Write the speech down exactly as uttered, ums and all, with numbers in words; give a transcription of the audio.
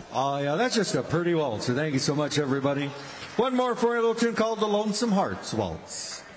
Oh, yeah, that's just a pretty waltz. So thank you so much, everybody. One more for a little tune called the Lonesome Hearts Waltz.